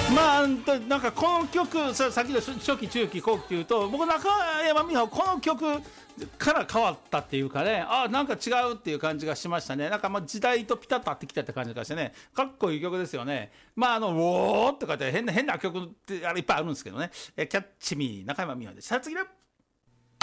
まあなんかこの曲さっきの初期中期後期っていうと、僕中山美穂この曲から変わったっていうかね、なんか違うっていう感じがしましたね。なんか時代とピタッと合ってきたって感じがしてね、かっこいい曲ですよね。ウォーとかって変な曲っていっぱいあるんですけどね。キャッチミー中山美穂です。さあ次だ。